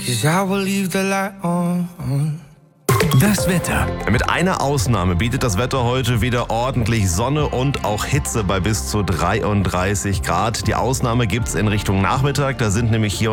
'cause I will leave the light on. Das Wetter. Mit einer Ausnahme bietet das Wetter heute wieder ordentlich Sonne und auch Hitze bei bis zu 33 Grad. Die Ausnahme gibt's in Richtung Nachmittag. Da sind nämlich hier